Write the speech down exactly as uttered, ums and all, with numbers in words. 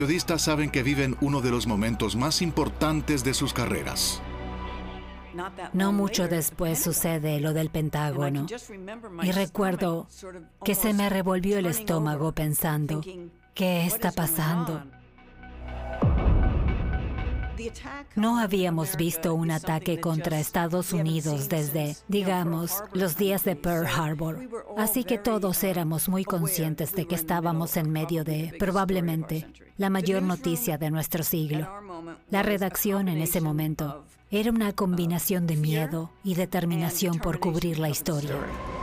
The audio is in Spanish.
Periodistas saben que viven uno de los momentos más importantes de sus carreras. No mucho después sucede lo del Pentágono. Y recuerdo que se me revolvió el estómago pensando, ¿qué está pasando? No habíamos visto un ataque contra Estados Unidos desde, digamos, los días de Pearl Harbor. Así que todos éramos muy conscientes de que estábamos en medio de, probablemente, la mayor noticia de nuestro siglo. La redacción en ese momento era una combinación de miedo y determinación por cubrir la historia.